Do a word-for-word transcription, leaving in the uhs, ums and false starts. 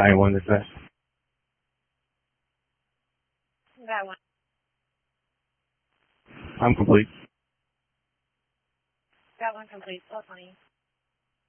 I one this best. Got one. I'm complete. Got one complete. twelve twenty.